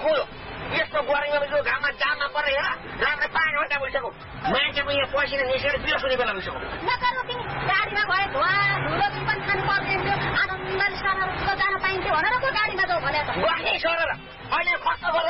खोलो यस्तो बोरिङमा बसेको घाममा जाममा परेर राम्रो 5 घण्टा बसिसक्यो मान्छेको यहाँ पसिना निस्केर बिस हुने बेला बसिसक्यो नगर्नु तिमी गाडीमा गए धुवा धुलो पनि खानु पर्दैन आनन्दले सरर जान पाइन्थ्यो भनेर पो गाडीमा जाऊ भने त बस्ने सरर अहिले खर्च